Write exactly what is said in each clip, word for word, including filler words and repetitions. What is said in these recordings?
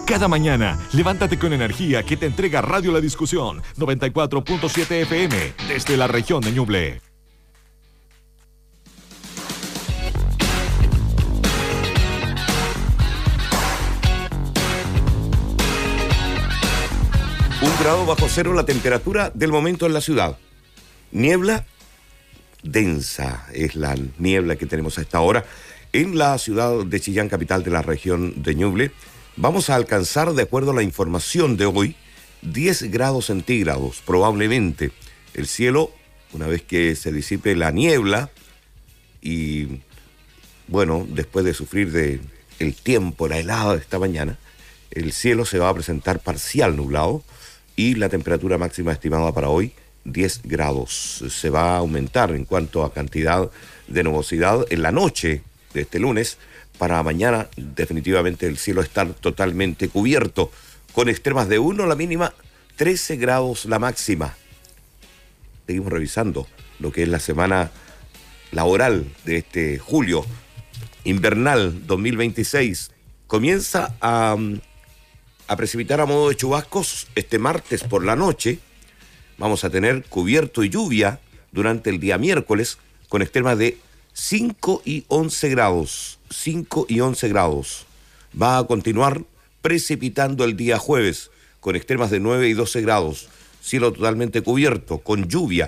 Cada mañana, levántate con energía que te entrega Radio La Discusión noventa y cuatro punto siete F M desde la región de Ñuble. Un grado bajo cero la temperatura del momento en la ciudad. Niebla densa es la niebla que tenemos a esta hora en la ciudad de Chillán, capital de la región de Ñuble. Vamos a alcanzar, de acuerdo a la información de hoy, diez grados centígrados, probablemente. El cielo, una vez que se disipe la niebla y, bueno, después de sufrir de el tiempo, la helada de esta mañana, el cielo se va a presentar parcial nublado y la temperatura máxima estimada para hoy, diez grados. Se va a aumentar en cuanto a cantidad de nubosidad en la noche de este lunes. Para mañana, definitivamente, el cielo está totalmente cubierto, con extremas de uno la mínima, trece grados la máxima. Seguimos revisando lo que es la semana laboral de este julio invernal dos mil veintiséis. Comienza a, a precipitar a modo de chubascos este martes por la noche. Vamos a tener cubierto y lluvia durante el día miércoles, con extremas de cinco y once grados. cinco y once grados. Va a continuar precipitando el día jueves, con extremas de nueve y doce grados. Cielo totalmente cubierto, con lluvia.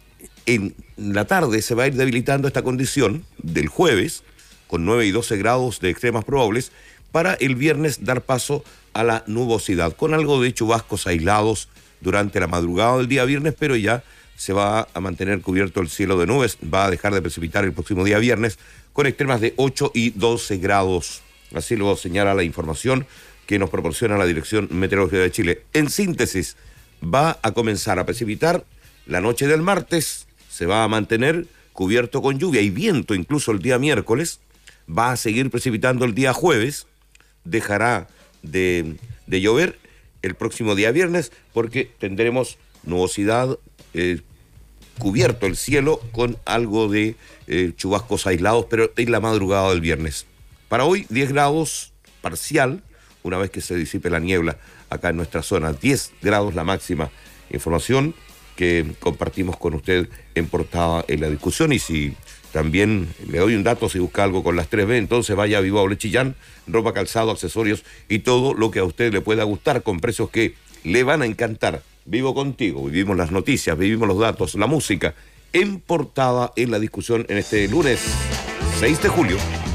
En la tarde se va a ir debilitando esta condición del jueves, con nueve y doce grados de extremas probables, para el viernes dar paso a la nubosidad, con algo de chubascos aislados durante la madrugada del día viernes, pero ya se va a mantener cubierto el cielo de nubes. Va a dejar de precipitar el próximo día viernes, con extremas de ocho y doce grados. Así lo señala la información que nos proporciona la Dirección Meteorológica de Chile. En síntesis, va a comenzar a precipitar la noche del martes, se va a mantener cubierto con lluvia y viento incluso el día miércoles, va a seguir precipitando el día jueves, dejará de, de llover el próximo día viernes, porque tendremos nubosidad, eh, cubierto el cielo con algo de eh, chubascos aislados, pero en la madrugada del viernes. Para hoy, diez grados parcial, una vez que se disipe la niebla acá en nuestra zona. diez grados la máxima. Información que compartimos con usted en portada en la discusión. Y si también le doy un dato, si busca algo con las tres B, entonces vaya a Vivo Aule Chillán, ropa, calzado, accesorios y todo lo que a usted le pueda gustar, con precios que le van a encantar. Vivo contigo, vivimos las noticias, vivimos los datos, la música, en portada en la discusión en este lunes seis de julio.